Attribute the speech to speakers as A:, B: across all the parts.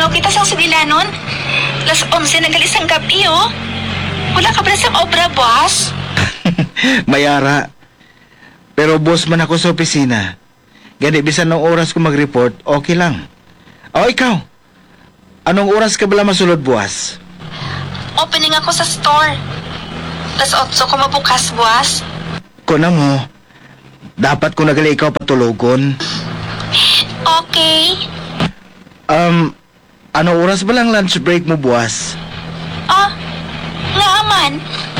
A: Adlaw kita sa sibilanon. Las 11 na galisang gabi, oh. Wala ka pala sa obra, boss?
B: Mayara. Pero boss man ako sa opisina. Gani, bisan ng oras ko mag-report, okay lang. O, ikaw. Anong oras ka bala masulod, buwas?
A: Opening ako sa store. Las 8 ko mabukas, boss.
B: Kuna mo, dapat ko nagali ikaw patulogon.
A: Okay.
B: Anong oras ba lang lunch break mo, buwas?
A: Ah, nga man.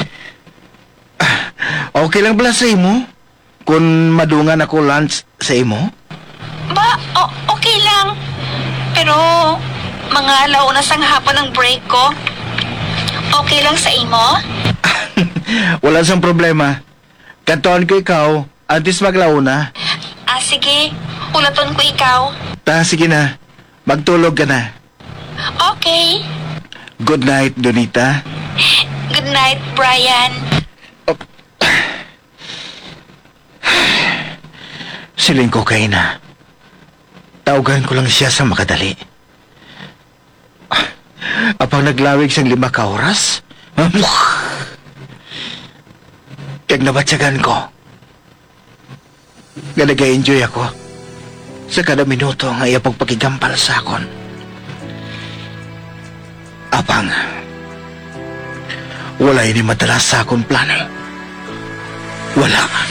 B: Okay lang bala sa imo? Kung madungan ako lunch sa imo?
A: Ba, okay lang. Pero, mga alauna sang hapon ang break ko. Okay lang sa imo?
B: Wala sang problema. Kantoan ko ikaw, antes maglauna.
A: Ah, sige. Ulaton ko ikaw.
B: Sige na. Magtulog ka na.
A: Okay.
B: Good night, Donita.
A: Good night, Brian.
B: Siling ko kay na. Tawagan ko lang siya sa makadali. Apang naglawig siyang 5 ka oras? Kag nabatsagan ko. Nga nag-enjoy ako sa kada minuto nga iya pagpakigampal sa akon. Apang, wala ini madalas sa akong plano. Wala.